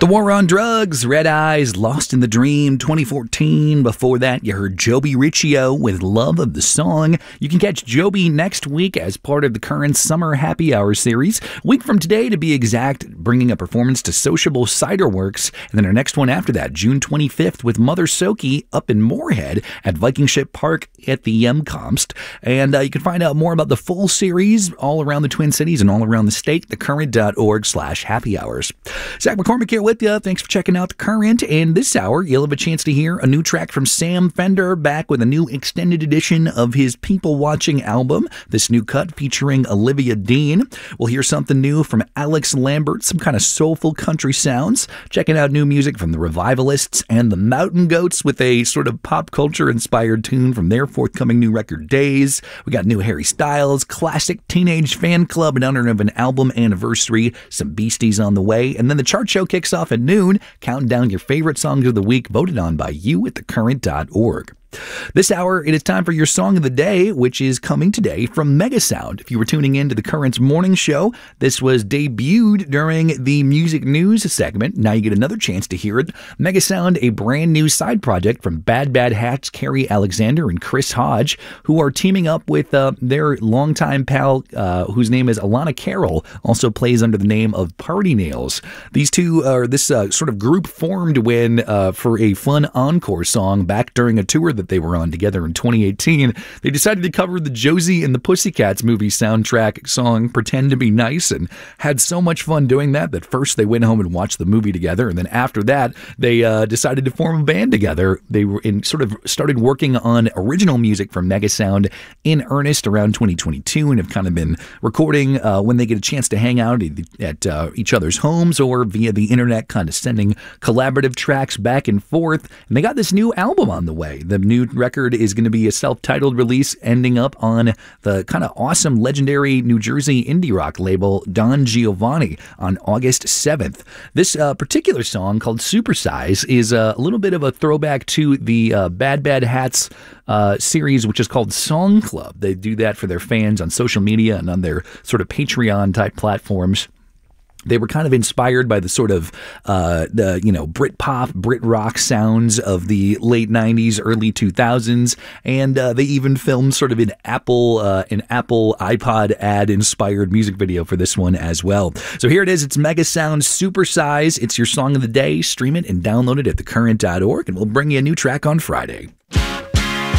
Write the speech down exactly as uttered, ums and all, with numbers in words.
The War on Drugs, Red Eyes, Lost in the Dream, twenty fourteen. Before that, you heard Joby Riccio with Love of the Song. You can catch Joby next week as part of the current Summer Happy Hour series. Week from today, to be exact, bringing a performance to Sociable Cider Works. And then our next one after that, June twenty-fifth, with Mother Soki up in Moorhead at Viking Ship Park at the Yemkomst. And uh, you can find out more about the full series all around the Twin Cities and all around the state, thecurrent.org slash happy hours. Zach McCormick here with you. Thanks for checking out The Current. And this hour, you'll have a chance to hear a new track from Sam Fender, back with a new extended edition of his People Watching album. This new cut featuring Olivia Dean. We'll hear something new from Alex Lambert, some kind of soulful country sounds. Checking out new music from the Revivalists and the Mountain Goats with a sort of pop culture inspired tune from their forthcoming new record, Days. We got new Harry Styles, classic Teenage Fan Club in honor of an album anniversary, some Beasties on the way, and then the chart show kicks off at noon, counting down your favorite songs of the week voted on by you at the current dot org. This hour, it is time for your song of the day, which is coming today from Megasound. If you were tuning in to the Current's morning show, this was debuted during the music news segment. Now you get another chance to hear it. Megasound, a brand new side project from Bad Bad Hats, Carrie Alexander and Chris Hodge, who are teaming up with uh, their longtime pal, uh, whose name is Alana Carroll, also plays under the name of Party Nails. These two, are this uh, sort of group formed when uh, for a fun encore song back during a tour that they were on together in twenty eighteen. They decided to cover the Josie and the Pussycats movie soundtrack song Pretend to Be Nice, and had so much fun doing that that first they went home and watched the movie together, and then after that they uh, decided to form a band together. They were in, sort of started working on original music from Megasound in earnest around twenty twenty-two, and have kind of been recording uh, when they get a chance to hang out at uh, each other's homes or via the internet, kind of sending collaborative tracks back and forth. And they got this new album on the way. The new record is going to be a self-titled release, ending up on the kind of awesome, legendary New Jersey indie rock label Don Giovanni on August seventh. This uh, particular song, called Supersize, is uh, a little bit of a throwback to the uh, Bad Bad Hats uh, series, which is called Song Club. They do that for their fans on social media and on their sort of Patreon-type platforms. They were kind of inspired by the sort of, uh, the you know, Brit-pop, Brit-rock sounds of the late nineties, early two thousands, and uh, they even filmed sort of an Apple, uh, an Apple iPod ad-inspired music video for this one as well. So here it is. It's Megasound Supersize. It's your song of the day. Stream it and download it at the current dot org, and we'll bring you a new track on Friday.